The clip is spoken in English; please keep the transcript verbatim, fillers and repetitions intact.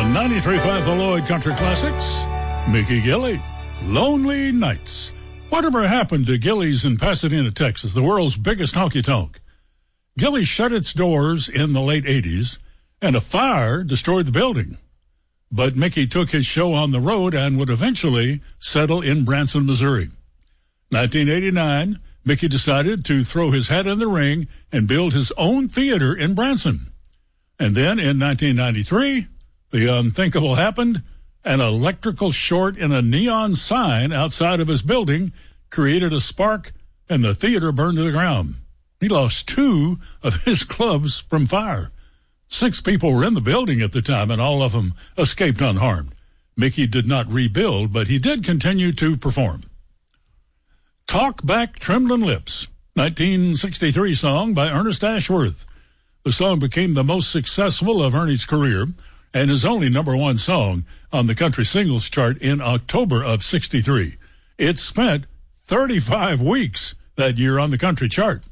On ninety-three point five The Lloyd Country Classics, Mickey Gilley, Lonely Nights. Whatever happened to Gilley's in Pasadena, Texas, the world's biggest honky-tonk? Gilley shut its doors in the late eighties, and a fire destroyed the building. But Mickey took his show on the road and would eventually settle in Branson, Missouri. nineteen eighty-nine, Mickey decided to throw his hat in the ring and build his own theater in Branson. And then in nineteen ninety-three, the unthinkable happened. An electrical short in a neon sign outside of his building created a spark, and the theater burned to the ground. He lost two of his clubs from fire. Six people were in the building at the time, and all of them escaped unharmed. Mickey did not rebuild, but he did continue to perform. Talk Back Trembling Lips, nineteen sixty-three song by Ernest Ashworth. The song became the most successful of Ernie's career and his only number one song on the country singles chart in October of sixty-three. It spent thirty-five weeks that year on the country chart.